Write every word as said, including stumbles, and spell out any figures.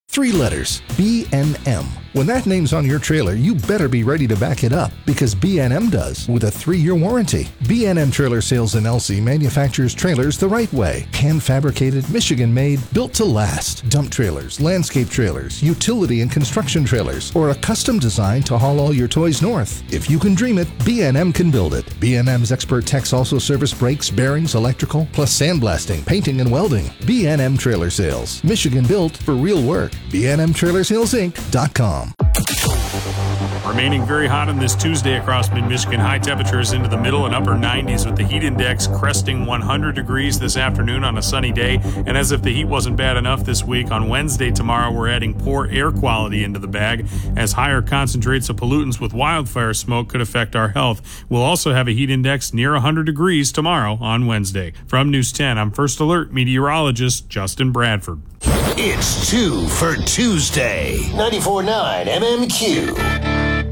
Three letters, B and M. When that name's on your trailer, you better be ready to back it up, because B and M does, with a three-year warranty. B and M Trailer Sales in Elsie manufactures trailers the right way. Hand-fabricated, Michigan-made, built to last. Dump trailers, landscape trailers, utility and construction trailers, or a custom design to haul all your toys north. If you can dream it, B and M can build it. B and M's expert techs also service brakes, bearings, electrical, plus sandblasting, painting, and welding. B and M Trailer Sales. Michigan built for real work. B and M Trailer Sales Inc dot com. Remaining very hot on this Tuesday across mid-Michigan. High temperatures into the middle and upper nineties, with the heat index cresting one hundred degrees this afternoon on a sunny day. And as if the heat wasn't bad enough this week, on Wednesday tomorrow we're adding poor air quality into the bag, as higher concentrates of pollutants with wildfire smoke could affect our health. We'll also have a heat index near one hundred degrees tomorrow on Wednesday. From News ten, I'm First Alert meteorologist Justin Bradford. It's two for Tuesday. ninety-four point nine M M Q.